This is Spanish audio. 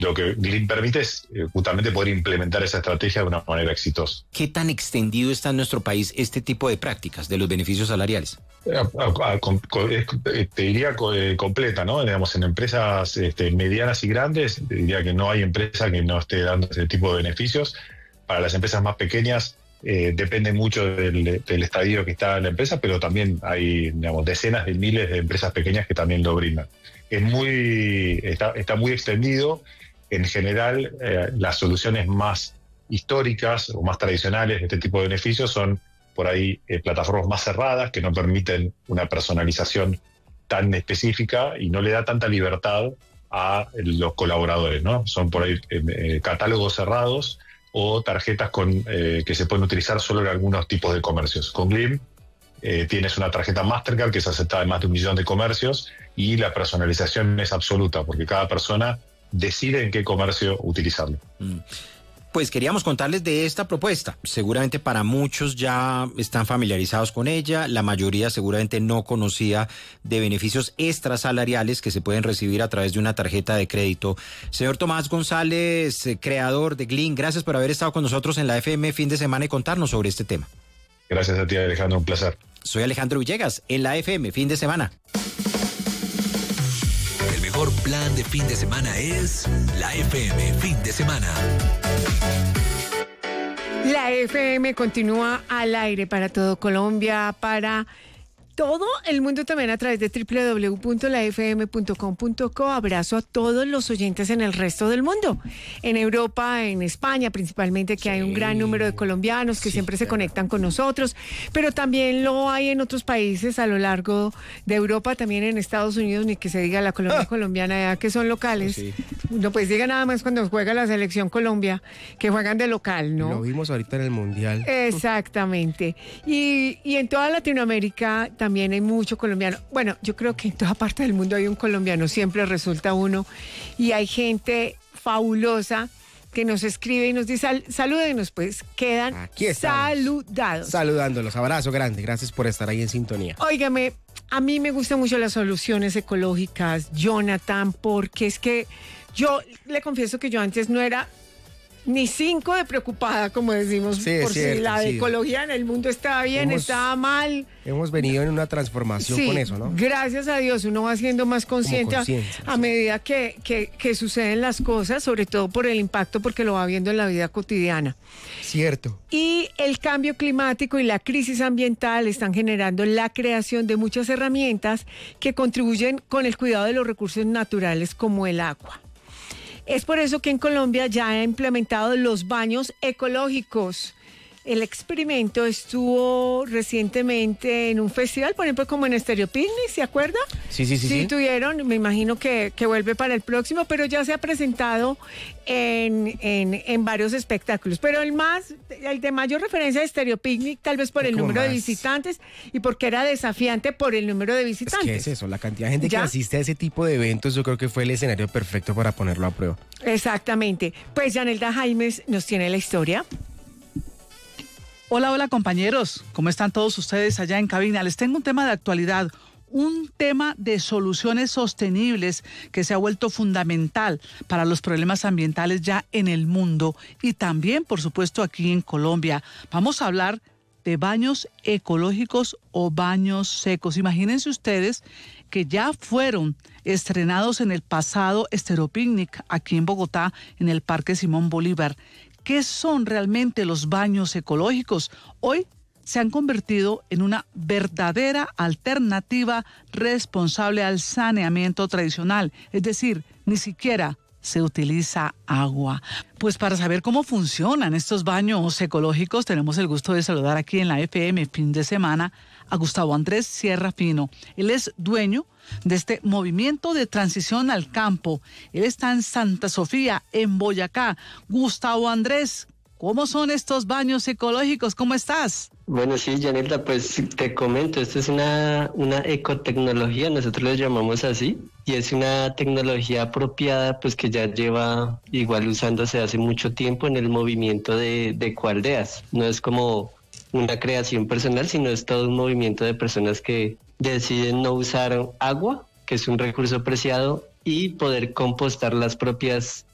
lo que Glean permite es justamente poder implementar esa estrategia de una manera exitosa. ¿Qué tan extendido está en nuestro país este tipo de prácticas de los beneficios salariales? Te diría completa, ¿no? Digamos, en empresas medianas y grandes, te diría que no hay empresa que no esté dando ese tipo de beneficios. Para las empresas más pequeñas depende mucho del estadio que está la empresa, pero también hay, digamos, decenas de miles de empresas pequeñas que también lo brindan. Está muy extendido. En general, las soluciones más históricas o más tradicionales de este tipo de beneficios son por ahí plataformas más cerradas que no permiten una personalización tan específica y no le da tanta libertad a los colaboradores, ¿no? Son por ahí catálogos cerrados o tarjetas que se pueden utilizar solo en algunos tipos de comercios. Con Glean tienes una tarjeta Mastercard que es aceptada en más de 1 millón de comercios y la personalización es absoluta porque cada persona decide en qué comercio utilizarlo. Pues queríamos contarles de esta propuesta. Seguramente para muchos ya están familiarizados con ella, la mayoría seguramente no conocía de beneficios extrasalariales que se pueden recibir a través de una tarjeta de crédito. Señor Tomás González, creador de Glean, gracias por haber estado con nosotros en la FM Fin de Semana y contarnos sobre este tema. Gracias a ti, Alejandro, un placer. Soy Alejandro Villegas, en la FM Fin de Semana. El mejor plan de fin de semana es la FM Fin de Semana. La FM continúa al aire para todo Colombia, para todo el mundo también a través de www.lafm.com.co. Abrazo a todos los oyentes en el resto del mundo, en Europa, en España principalmente, que hay un gran número de colombianos que siempre se conectan con nosotros, pero también lo hay en otros países a lo largo de Europa, también en Estados Unidos, ni que se diga la Colombia colombiana, ya que son locales. No, pues diga nada más cuando juega la selección Colombia, que juegan de local, ¿no? Lo vimos ahorita en el Mundial. Exactamente. Y en toda Latinoamérica también hay mucho colombiano. Bueno, yo creo que en toda parte del mundo hay un colombiano, siempre resulta uno. Y hay gente fabulosa que nos escribe y nos dice, salúdenos, pues, quedan saludados. Saludándolos, abrazo grande, gracias por estar ahí en sintonía. Óigame, a mí me gustan mucho las soluciones ecológicas, Jonathan, porque es que yo le confieso que yo antes no era ni 5 de preocupada, como decimos, por si la ecología en el mundo estaba bien, estaba mal. Hemos venido en una transformación con eso, ¿no? Gracias a Dios, uno va siendo más consciente a medida que suceden las cosas, sobre todo por el impacto, porque lo va viendo en la vida cotidiana. Cierto. Y el cambio climático y la crisis ambiental están generando la creación de muchas herramientas que contribuyen con el cuidado de los recursos naturales como el agua. Es por eso que en Colombia ya ha implementado los baños ecológicos. El experimento estuvo recientemente en un festival, por ejemplo, como en Estéreo Picnic, ¿se acuerda? Sí, tuvieron, me imagino que vuelve para el próximo, pero ya se ha presentado en varios espectáculos. Pero el de mayor referencia es Estéreo Picnic, tal vez por el número de visitantes y porque era desafiante por el número de visitantes. ¿Qué es eso? La cantidad de gente que asiste a ese tipo de eventos, yo creo que fue el escenario perfecto para ponerlo a prueba. Exactamente. Pues Yanelda Jaimes nos tiene la historia. Hola compañeros, ¿cómo están todos ustedes allá en cabina? Les tengo un tema de actualidad, un tema de soluciones sostenibles que se ha vuelto fundamental para los problemas ambientales ya en el mundo y también, por supuesto, aquí en Colombia. Vamos a hablar de baños ecológicos o baños secos. Imagínense ustedes que ya fueron estrenados en el pasado Estéreo Picnic aquí en Bogotá, en el Parque Simón Bolívar. ¿Qué son realmente los baños ecológicos? Hoy se han convertido en una verdadera alternativa responsable al saneamiento tradicional, es decir, ni siquiera se utiliza agua. Pues para saber cómo funcionan estos baños ecológicos, tenemos el gusto de saludar aquí en la FM Fin de Semana a Gustavo Andrés Sierra Fino. Él es dueño de este movimiento de transición al campo. Él está en Santa Sofía, en Boyacá. Gustavo Andrés, ¿cómo son estos baños ecológicos? ¿Cómo estás? Bueno, sí, Yanelda, pues te comento, esto es una ecotecnología, nosotros lo llamamos así, y es una tecnología apropiada, pues que ya lleva igual usándose hace mucho tiempo en el movimiento de ecoaldeas. No es como una creación personal, sino es todo un movimiento de personas que deciden no usar agua, que es un recurso preciado, y poder compostar las propias